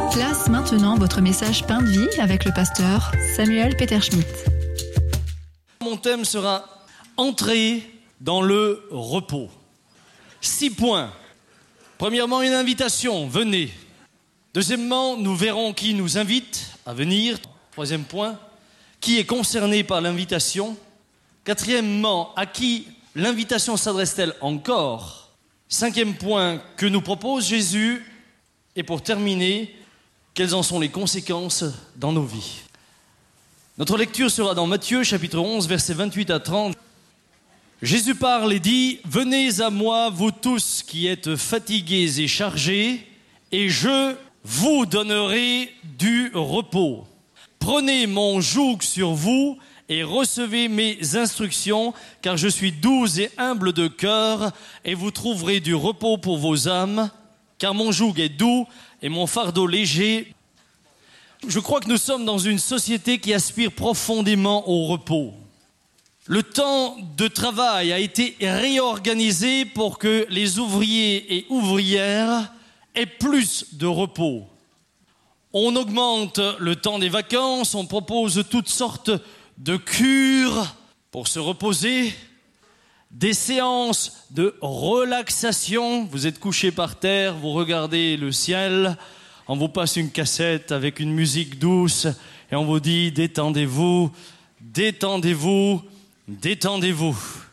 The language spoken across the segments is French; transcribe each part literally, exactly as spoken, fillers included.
Place maintenant votre message Pain de vie avec le pasteur Samuel Peter Schmidt. Mon thème sera « Entrer dans le repos ». Six points. Premièrement, une invitation, venez. Deuxièmement, nous verrons qui nous invite à venir. Troisième point, qui est concerné par l'invitation. Quatrièmement, à qui l'invitation s'adresse-t-elle encore? Cinquième point, que nous propose Jésus? Et pour terminer, quelles en sont les conséquences dans nos vies? Notre lecture sera dans Matthieu, chapitre onze, versets vingt-huit à trente. Jésus parle et dit « Venez à moi, vous tous qui êtes fatigués et chargés, et je vous donnerai du repos. Prenez mon joug sur vous et recevez mes instructions, car je suis doux et humble de cœur, et vous trouverez du repos pour vos âmes, car mon joug est doux et mon fardeau léger. » Je crois que nous sommes dans une société qui aspire profondément au repos. Le temps de travail a été réorganisé pour que les ouvriers et ouvrières aient plus de repos. On augmente le temps des vacances, on propose toutes sortes de cures pour se reposer, des séances de relaxation. Vous êtes couché par terre, vous regardez le ciel, on vous passe une cassette avec une musique douce et on vous dit « détendez-vous, détendez-vous ». Détendez-vous.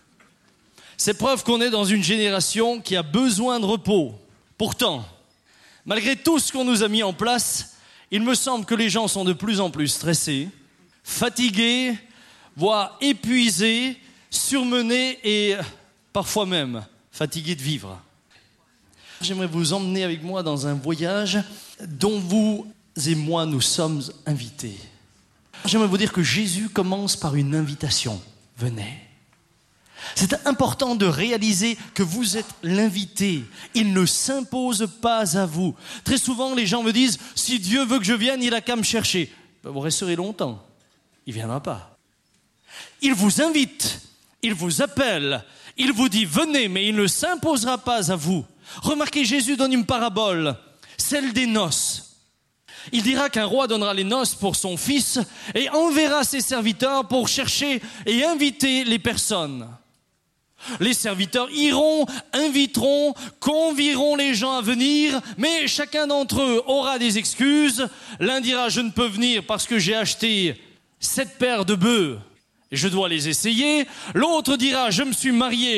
C'est preuve qu'on est dans une génération qui a besoin de repos. Pourtant, malgré tout ce qu'on nous a mis en place, il me semble que les gens sont de plus en plus stressés, fatigués, voire épuisés, surmenés et parfois même fatigués de vivre. J'aimerais vous emmener avec moi dans un voyage dont vous et moi nous sommes invités. J'aimerais vous dire que Jésus commence par une invitation. Venez. C'est important de réaliser que vous êtes l'invité. Il ne s'impose pas à vous. Très souvent, les gens me disent, si Dieu veut que je vienne, il n'a qu'à me chercher. Ben, vous resterez longtemps. Il ne viendra pas. Il vous invite, il vous appelle, il vous dit, venez, mais il ne s'imposera pas à vous. Remarquez, Jésus donne une parabole, celle des noces. Il dira qu'un roi donnera les noces pour son fils et enverra ses serviteurs pour chercher et inviter les personnes. Les serviteurs iront, inviteront, convieront les gens à venir, mais chacun d'entre eux aura des excuses. L'un dira « je ne peux venir parce que j'ai acheté sept paires de bœufs et je dois les essayer ». L'autre dira « je me suis marié ».